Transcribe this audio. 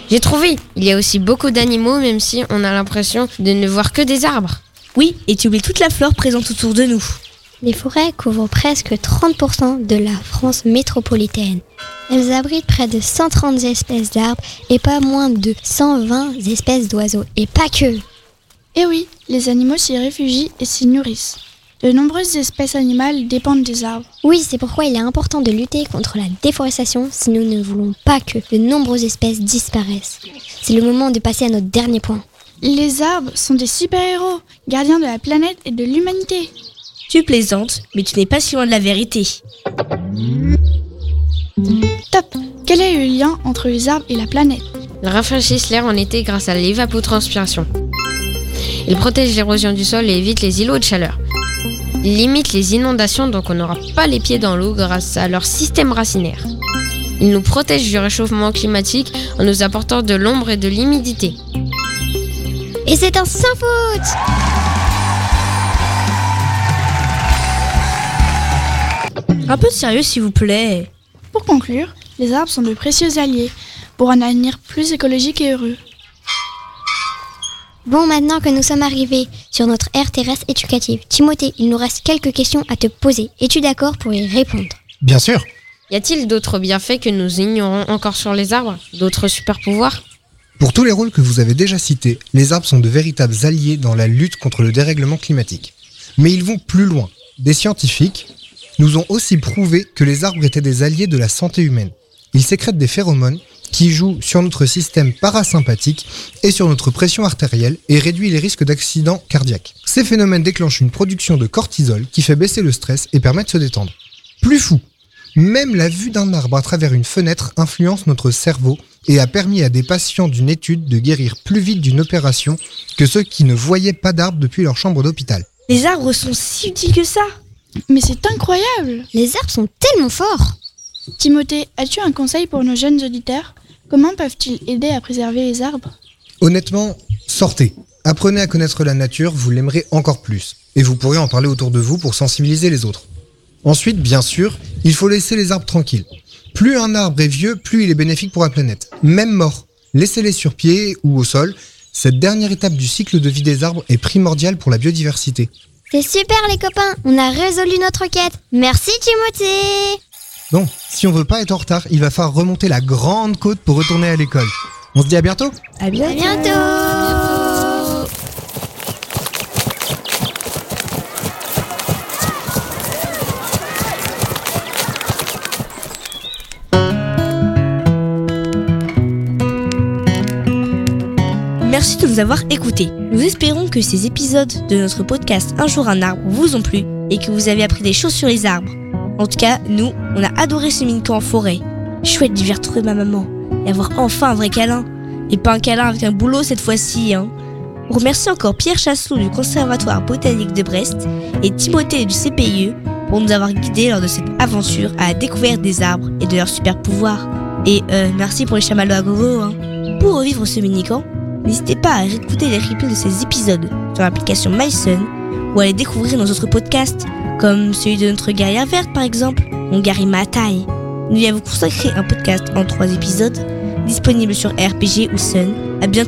J'ai trouvé. Il y a aussi beaucoup d'animaux, même si on a l'impression de ne voir que des arbres. Oui, et tu oublies toute la flore présente autour de nous. Les forêts couvrent presque 30% de la France métropolitaine. Elles abritent près de 130 espèces d'arbres et pas moins de 120 espèces d'oiseaux. Et pas que. Et oui, les animaux s'y réfugient et s'y nourrissent. De nombreuses espèces animales dépendent des arbres. Oui, c'est pourquoi il est important de lutter contre la déforestation si nous ne voulons pas que de nombreuses espèces disparaissent. C'est le moment de passer à notre dernier point. Les arbres sont des super-héros, gardiens de la planète et de l'humanité. Tu plaisantes, mais tu n'es pas si loin de la vérité. Top! Quel est le lien entre les arbres et la planète? Ils rafraîchissent l'air en été grâce à l'évapotranspiration. Ils protègent l'érosion du sol et évitent les îlots de chaleur. Ils limitent les inondations, donc on n'aura pas les pieds dans l'eau grâce à leur système racinaire. Ils nous protègent du réchauffement climatique en nous apportant de l'ombre et de l'humidité. Et c'est un sans faute! Un peu de sérieux s'il vous plaît. Pour conclure, les arbres sont de précieux alliés pour un avenir plus écologique et heureux. Bon, maintenant que nous sommes arrivés sur notre ère terrestre éducative, Timothée, il nous reste quelques questions à te poser. Es-tu d'accord pour y répondre? Bien sûr. Y a-t-il d'autres bienfaits que nous ignorons encore sur les arbres? D'autres super pouvoirs? Pour tous les rôles que vous avez déjà cités, les arbres sont de véritables alliés dans la lutte contre le dérèglement climatique. Mais ils vont plus loin. Des scientifiques nous ont aussi prouvé que les arbres étaient des alliés de la santé humaine. Ils sécrètent des phéromones qui jouent sur notre système parasympathique et sur notre pression artérielle et réduit les risques d'accidents cardiaques. Ces phénomènes déclenchent une production de cortisol qui fait baisser le stress et permet de se détendre. Plus fou, même la vue d'un arbre à travers une fenêtre influence notre cerveau et a permis à des patients d'une étude de guérir plus vite d'une opération que ceux qui ne voyaient pas d'arbre depuis leur chambre d'hôpital. Les arbres sont si utiles que ça. Mais c'est incroyable! Les arbres sont tellement forts! Timothée, as-tu un conseil pour nos jeunes auditeurs? Comment peuvent-ils aider à préserver les arbres? Honnêtement, sortez. Apprenez à connaître la nature, vous l'aimerez encore plus. Et vous pourrez en parler autour de vous pour sensibiliser les autres. Ensuite, bien sûr, il faut laisser les arbres tranquilles. Plus un arbre est vieux, plus il est bénéfique pour la planète. Même mort, laissez-les sur pied ou au sol. Cette dernière étape du cycle de vie des arbres est primordiale pour la biodiversité. C'est super les copains, on a résolu notre quête. Merci Timothée! Bon, si on veut pas être en retard, il va falloir remonter la grande côte pour retourner à l'école. On se dit à bientôt? À bientôt. À bientôt! Merci de nous avoir écoutés. Nous espérons que ces épisodes de notre podcast Un jour un arbre vous ont plu et que vous avez appris des choses sur les arbres. En tout cas, nous, on a adoré ce mini-camp en forêt. Chouette d'y retrouver ma maman et avoir enfin un vrai câlin. Et pas un câlin avec un boulot cette fois-ci, hein. On remercie encore Pierre Chasselot du Conservatoire botanique de Brest et Timothée du CPIE pour nous avoir guidés lors de cette aventure à la découverte des arbres et de leurs super pouvoirs. Et merci pour les chamallows à gogo, hein. Pour revivre ce mini-camp, n'hésitez pas à réécouter les replays de ces épisodes sur l'application MySun ou à les découvrir dans d'autres podcasts, comme celui de notre guerrière verte par exemple, mon Gary Matai. Nous y avons consacré un podcast en 3 épisodes, disponible sur RPG ou Sun. À bientôt.